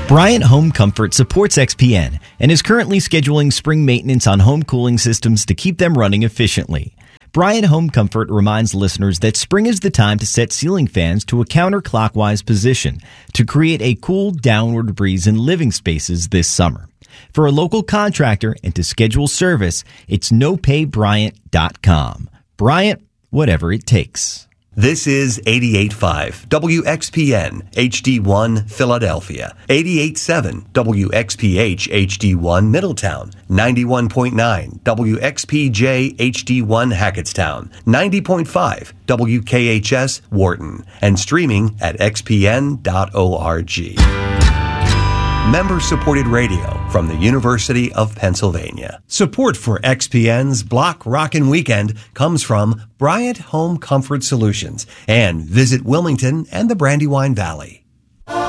Bryant Home Comfort supports XPN and is currently scheduling spring maintenance on home cooling systems to keep them running efficiently. Bryant Home Comfort reminds listeners that spring is the time to set ceiling fans to a counterclockwise position to create a cool downward breeze in living spaces this summer. For a local contractor and to schedule service, it's nopaybryant.com. Bryant, whatever it takes. This is 88.5 WXPN HD1 Philadelphia, 88.7 WXPH HD1 Middletown, 91.9 WXPJ HD1 Hackettstown, 90.5 WKHS Wharton, and streaming at xpn.org. Member-supported radio from the University of Pennsylvania. Support for XPN's Block Rockin' Weekend comes from Bryant Home Comfort Solutions and Visit Wilmington and the Brandywine Valley.